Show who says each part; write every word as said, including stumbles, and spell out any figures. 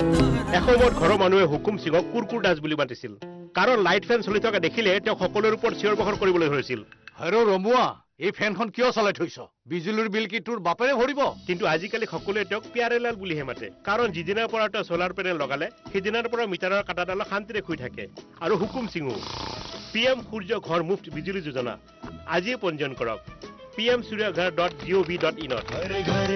Speaker 1: এসময়ত ঘৰৰ মানুহে হুকুম সিঙক কুৰকুৰ দাস বুলি মাতিছিল কাৰণ লাইট ফেন চলি থকা দেখিলে তেওঁ সকলোৰে ওপৰত চিঞৰ বাখৰ কৰিবলৈ ধৰিছিল
Speaker 2: হেৰ ৰমুৱা এই ফেনখন কিয় চলাই থৈছ বিজুলীৰ বিল কি তোৰ বাপেৰে ভৰিব
Speaker 1: কিন্তু আজিকালি সকলোৱে তেওঁক প্যাৰেলাল বুলিহে মাতে কাৰণ যিদিনাৰ পৰা তেওঁ সোলাৰ পেনেল লগালে সেইদিনাৰ পৰা মিটাৰৰ কাটাডাল শান্তিৰে শুই থাকে আৰু হুকুম সিঙো পিএম সূৰ্য ঘৰ মুফ্ত বিজুলী যোজনা আজিয়ে পঞ্জীয়ন কৰক P M সূৰ্যঘৰ dot G O' V dot in